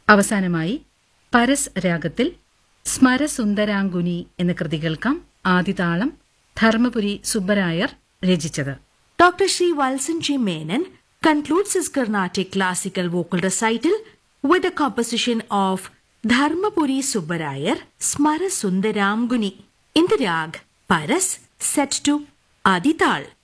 അവസാനമായി പരസ് രാഗത്തിൽ സ്മരസുന്ദരാംഗുനി എന്ന കൃതി കേൾക്കാം. ആദിതാളം ധർമ്മപുരി സുബ്ബരായർ രചിച്ചത്. Dr. Sri Valsan G. Menon concludes his Carnatic classical vocal recital with a composition of Dharmapuri Subbarayar Smara Sundaramguni in the rag Paras set to Adital.